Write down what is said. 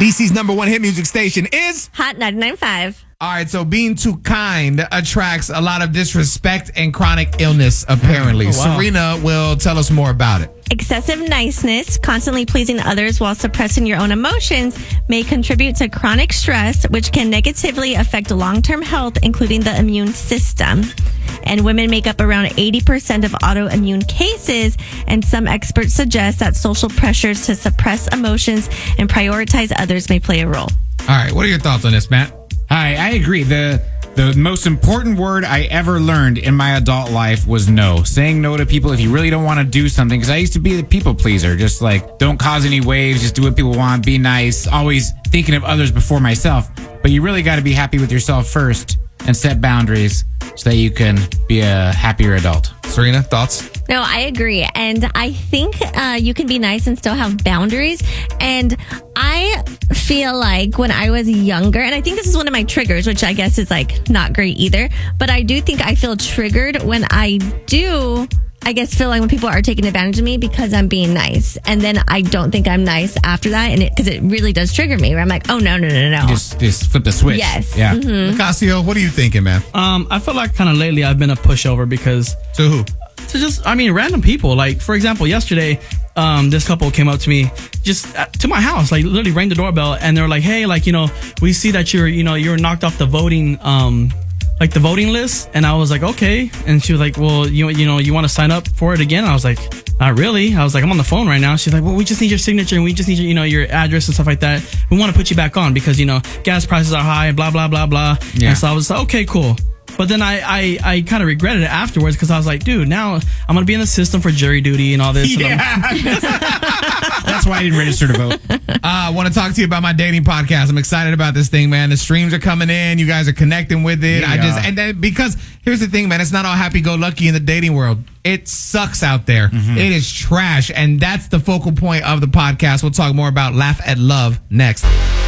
DC's #1 hit music station is Hot 99.5. All right, so being too kind attracts a lot of disrespect and chronic illness, apparently. Oh, wow. Serena will tell us more about it. Excessive niceness, constantly pleasing others while suppressing your own emotions, may contribute to chronic stress, which can negatively affect long-term health, including the immune system. And women make up around 80% of autoimmune cases, and some experts suggest that social pressures to suppress emotions and prioritize others may play a role. All right, what are your thoughts on this, Matt? Hi, I agree. The most important word I ever learned in my adult life was no. Saying no to people if you really don't want to do something. Because I used to be the people pleaser. Just like, don't cause any waves. Just do what people want. Be nice. Always thinking of others before myself. But you really got to be happy with yourself first and set boundaries so that you can be a happier adult. Serena, thoughts? No, I agree. And I think you can be nice and still have boundaries. And I feel like when I was younger, and I think this is one of my triggers, which I guess is like not great either, but I do think I feel triggered when I do, I guess, feel like when people are taking advantage of me because I'm being nice. And then I don't think I'm nice after that. And because it really does trigger me, where I'm like, oh, no. Just flip the switch. Yes. Yeah. Nicasio, what are you thinking, man? I feel like kind of lately I've been a pushover because To who? to just, random people. Like, for example, yesterday, this couple came up to me just to my house, like literally rang the doorbell, and they were like, hey, like, we see that you're knocked off the voting, like the voting list. And I was like, okay. And she was like, well, you want to sign up for it again? And I was like, not really. I was like, I'm on the phone right now. She's like, well, we just need your signature and we just need your, your address and stuff like that. We want to put you back on because, gas prices are high and blah, blah, blah, blah. Yeah. And so I was like, okay, cool. But then I kind of regretted it afterwards because I was like, dude, now I'm going to be in the system for jury duty and all this. Yeah. That's why I didn't register to vote. I want to talk to you about my dating podcast. I'm excited about this thing, man. The streams are coming in. You guys are connecting with it. Yeah. Because here's the thing, man. It's not all happy-go-lucky in the dating world. It sucks out there. Mm-hmm. It is trash. And that's the focal point of the podcast. We'll talk more about Laugh at Love next.